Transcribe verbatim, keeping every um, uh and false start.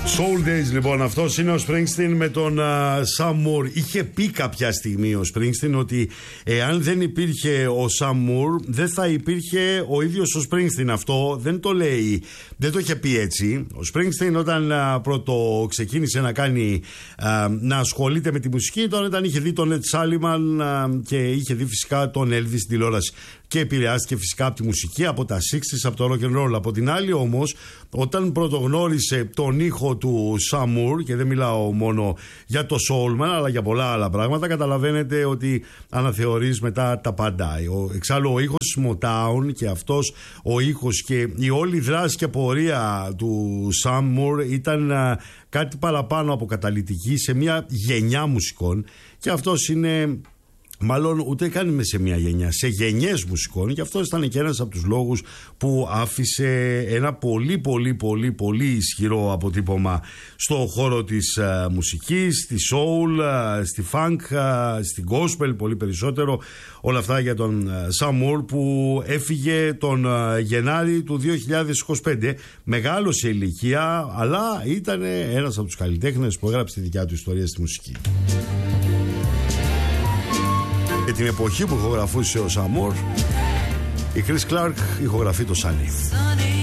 Soul Days, λοιπόν, αυτός είναι ο Springsteen με τον uh, Sam Moore. Είχε πει κάποια στιγμή ο Springsteen ότι εάν δεν υπήρχε ο Sam Moore, δεν θα υπήρχε ο ίδιος ο Springsteen. Αυτό δεν το λέει, δεν το είχε πει έτσι. Ο Springsteen όταν uh, πρώτο ξεκίνησε να κάνει uh, να ασχολείται με τη μουσική, τώρα όταν είχε δει τον Ed Sullivan uh, και είχε δει φυσικά τον Elvis στην τηλεόραση. Και επηρεάστηκε φυσικά από τη μουσική, από τα εξήντα, από το rock and roll. Από την άλλη όμως, όταν πρωτογνώρισε τον ήχο του Sam Moore, και δεν μιλάω μόνο για το Soulman αλλά για πολλά άλλα πράγματα, καταλαβαίνετε ότι αναθεωρείς μετά τα πάντα. Ο, εξάλλου ο ήχος της Motown και αυτός ο ήχος και η όλη δράση και πορεία του Sam Moore ήταν α, κάτι παραπάνω από καταλυτική σε μια γενιά μουσικών, και αυτός είναι... Μάλλον ούτε καν σε μια γενιά, σε γενιές μουσικών, και αυτό ήταν και ένας από τους λόγους που άφησε ένα πολύ πολύ πολύ πολύ ισχυρό αποτύπωμα στο χώρο της uh, μουσικής, στη soul, uh, στη funk, uh, στη gospel πολύ περισσότερο. Όλα αυτά για τον uh, Sam Moore, που έφυγε τον uh, Γενάρη του δύο χιλιάδες είκοσι πέντε, μεγάλο σε ηλικία, αλλά ήταν ένας από τους καλλιτέχνες που έγραψε τη δικιά του ιστορία στη μουσική. Και την εποχή που ηχογραφούσε ο Sam Moore, η Chris Clark ηχογραφεί το Sunny.